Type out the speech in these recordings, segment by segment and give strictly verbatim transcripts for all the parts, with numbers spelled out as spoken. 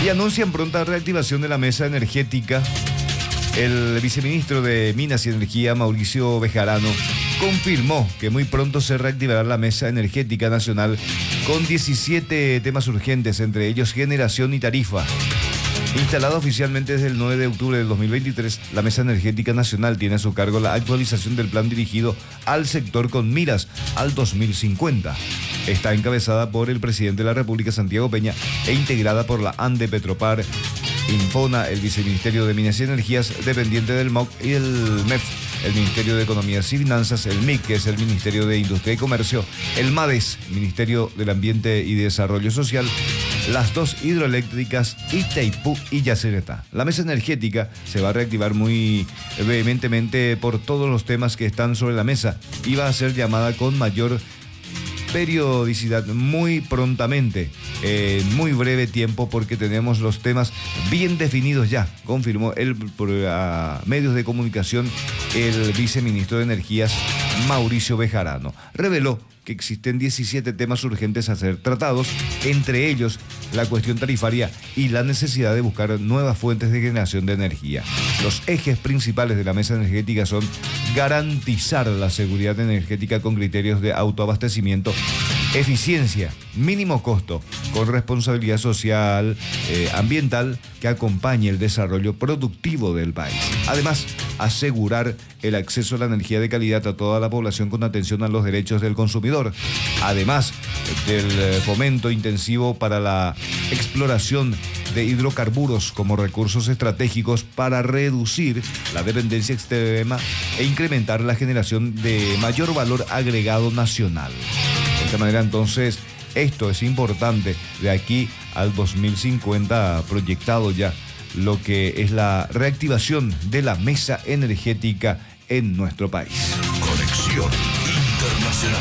Y anuncian pronta reactivación de la mesa energética. El viceministro de Minas y Energía, Mauricio Bejarano, confirmó que muy pronto se reactivará la mesa energética nacional con diecisiete temas urgentes, entre ellos generación y tarifa. Instalada oficialmente desde el nueve de octubre del dos mil veintitrés, la Mesa Energética Nacional tiene a su cargo la actualización del plan dirigido al sector con miras al dos mil cincuenta. Está encabezada por el presidente de la República, Santiago Peña, e integrada por la ANDE, Petropar, Infona, el Viceministerio de Minas y Energías, dependiente del M O C, y el M E F, el Ministerio de Economía y Finanzas, el M I C, que es el Ministerio de Industria y Comercio, el MADES, Ministerio del Ambiente y Desarrollo Social, las dos hidroeléctricas Itaipú y Yacyretá. La mesa energética se va a reactivar muy vehementemente por todos los temas que están sobre la mesa y va a ser llamada con mayor periodicidad muy prontamente, en muy breve tiempo, porque tenemos los temas bien definidos ya, confirmó el, por a medios de comunicación el viceministro de Energías, Mauricio Bejarano. Reveló que existen diecisiete temas urgentes a ser tratados, entre ellos la cuestión tarifaria y la necesidad de buscar nuevas fuentes de generación de energía. Los ejes principales de la mesa energética son garantizar la seguridad energética con criterios de autoabastecimiento, eficiencia, mínimo costo, con responsabilidad social, eh, ambiental, que acompañe el desarrollo productivo del país. Además, asegurar el acceso a la energía de calidad a toda la población con atención a los derechos del consumidor. Además del fomento intensivo para la exploración de hidrocarburos como recursos estratégicos para reducir la dependencia extrema e incrementar la generación de mayor valor agregado nacional. De esta manera, entonces, esto es importante de aquí al dos mil cincuenta, proyectado ya lo que es la reactivación de la mesa energética en nuestro país. Conexión Internacional.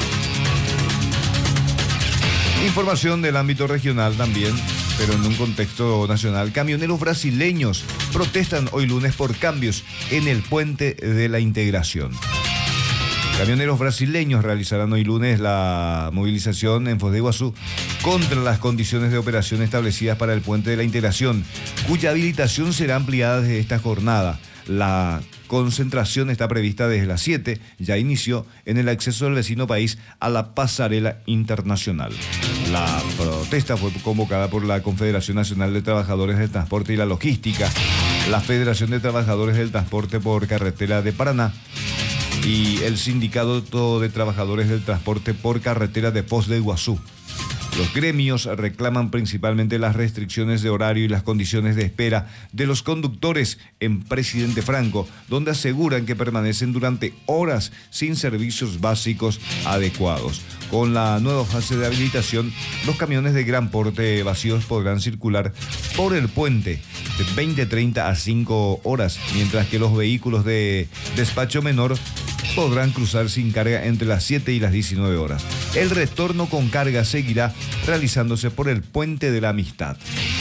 Información del ámbito regional también, pero en un contexto nacional. Camioneros brasileños protestan hoy lunes por cambios en el puente de la integración. Camioneros brasileños realizarán hoy lunes la movilización en Foz de Iguazú contra las condiciones de operación establecidas para el puente de la integración, cuya habilitación será ampliada desde esta jornada. La concentración está prevista desde las siete, ya inició en el acceso del vecino país a la pasarela internacional. La protesta fue convocada por la Confederación Nacional de Trabajadores del Transporte y la Logística, la Federación de Trabajadores del Transporte por Carretera de Paraná y el Sindicato de Trabajadores del Transporte por Carretera de Foz de Iguazú. Los gremios reclaman principalmente las restricciones de horario y las condiciones de espera de los conductores en Presidente Franco, donde aseguran que permanecen durante horas sin servicios básicos adecuados. Con la nueva fase de habilitación, los camiones de gran porte vacíos podrán circular por el puente de veinte treinta a cinco horas, mientras que los vehículos de despacho menor podrán cruzar sin carga entre las siete y las diecinueve horas. El retorno con carga seguirá realizándose por el Puente de la Amistad.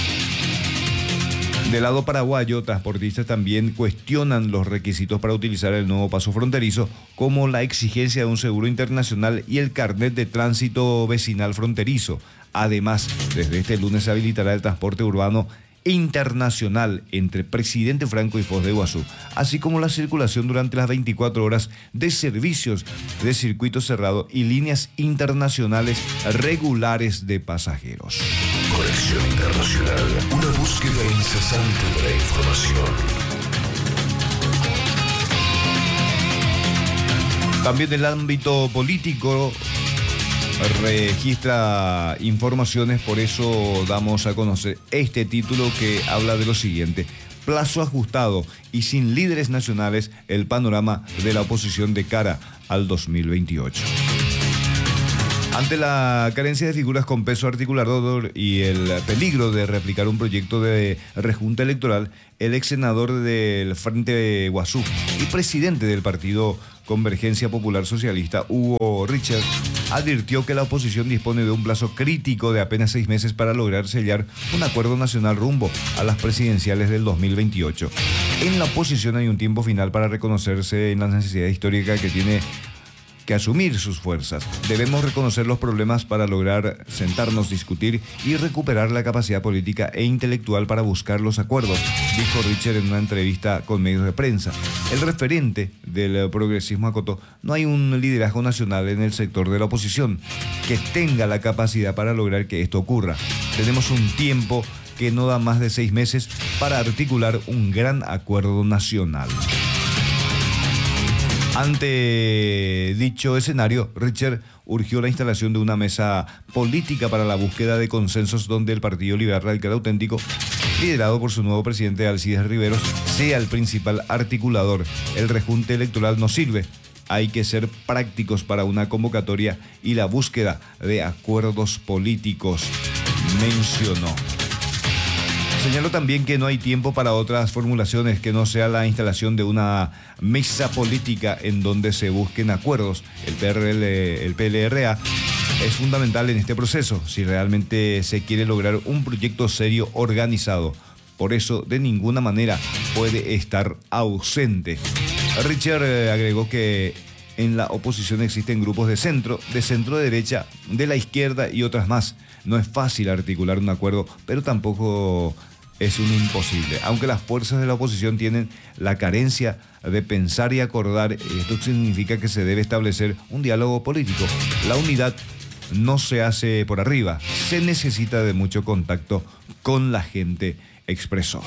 Del lado paraguayo, transportistas también cuestionan los requisitos para utilizar el nuevo paso fronterizo, como la exigencia de un seguro internacional y el carnet de tránsito vecinal fronterizo. Además, desde este lunes se habilitará el transporte urbano internacional entre Presidente Franco y Foz de Iguazú, así como la circulación durante las veinticuatro horas de servicios de circuito cerrado y líneas internacionales regulares de pasajeros. Conexión Internacional, una búsqueda incesante de la información. También el ámbito político registra informaciones, por eso damos a conocer este título que habla de lo siguiente: plazo ajustado y sin líderes nacionales, el panorama de la oposición de cara al dos mil veintiocho. Ante la carencia de figuras con peso articulador y el peligro de replicar un proyecto de rejunta electoral, el ex senador del Frente Guazú y presidente del partido Convergencia Popular Socialista, Hugo Richard, advirtió que la oposición dispone de un plazo crítico de apenas seis meses para lograr sellar un acuerdo nacional rumbo a las presidenciales del dos mil veintiocho. En la oposición hay un tiempo final para reconocerse en la necesidad histórica que tiene que asumir sus fuerzas. Debemos reconocer los problemas para lograr sentarnos, discutir y recuperar la capacidad política e intelectual para buscar los acuerdos, dijo Richer en una entrevista con medios de prensa. El referente del progresismo acotó: no hay un liderazgo nacional en el sector de la oposición que tenga la capacidad para lograr que esto ocurra. Tenemos un tiempo que no da más de seis meses para articular un gran acuerdo nacional. Ante dicho escenario, Richer urgió la instalación de una mesa política para la búsqueda de consensos donde el Partido Liberal Radical Auténtico, liderado por su nuevo presidente Alcides Riveros, sea el principal articulador. El rejunte electoral no sirve. Hay que ser prácticos para una convocatoria y la búsqueda de acuerdos políticos, mencionó. Señaló también que no hay tiempo para otras formulaciones que no sea la instalación de una mesa política en donde se busquen acuerdos. El P R L, el P L R A es fundamental en este proceso si realmente se quiere lograr un proyecto serio organizado. Por eso, de ninguna manera puede estar ausente. Richer eh, agregó que en la oposición existen grupos de centro, de centro derecha, de la izquierda y otras más. No es fácil articular un acuerdo, pero tampoco es un imposible. Aunque las fuerzas de la oposición tienen la carencia de pensar y acordar, esto significa que se debe establecer un diálogo político. La unidad no se hace por arriba, se necesita de mucho contacto con la gente, expresó.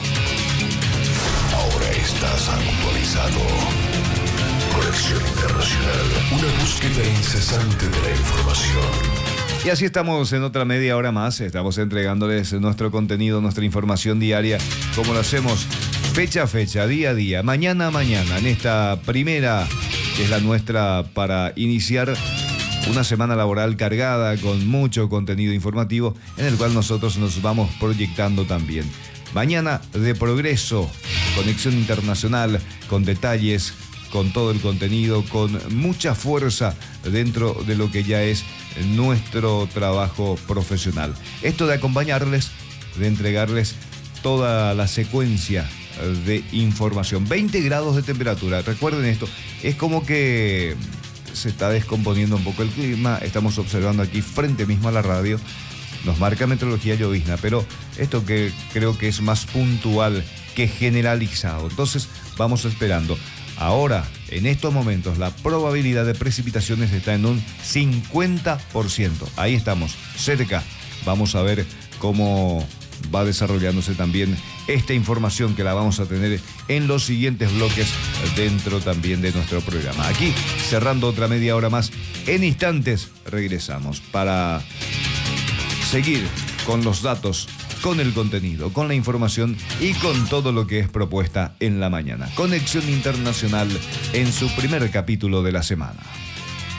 Ahora estás actualizado. Conexión Internacional, una búsqueda incesante de la información. Y así estamos en otra media hora más, estamos entregándoles nuestro contenido, nuestra información diaria, como lo hacemos fecha a fecha, día a día, mañana a mañana, en esta primera, que es la nuestra, para iniciar una semana laboral cargada con mucho contenido informativo, en el cual nosotros nos vamos proyectando también. Mañana de progreso, conexión internacional, con detalles, con todo el contenido, con mucha fuerza dentro de lo que ya es nuestro trabajo profesional. Esto de acompañarles, de entregarles toda la secuencia de información. veinte grados de temperatura, recuerden esto, es como que se está descomponiendo un poco el clima, estamos observando aquí frente mismo a la radio, nos marca meteorología llovizna, pero esto que creo que es más puntual que generalizado, entonces vamos esperando. Ahora, en estos momentos, la probabilidad de precipitaciones está en un cincuenta por ciento. Ahí estamos, cerca. Vamos a ver cómo va desarrollándose también esta información que la vamos a tener en los siguientes bloques dentro también de nuestro programa. Aquí, cerrando otra media hora más, en instantes regresamos para seguir con los datos, con el contenido, con la información y con todo lo que es propuesta en la mañana. Conexión Internacional en su primer capítulo de la semana.